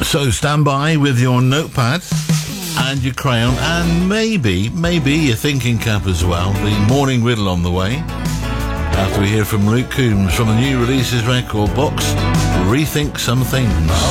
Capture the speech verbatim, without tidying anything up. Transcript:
So stand by with your notepad and your crayon and maybe, maybe your thinking cap as well. The morning riddle on the way. After we hear from Luke Combs from the new releases record box, Rethink Some Things.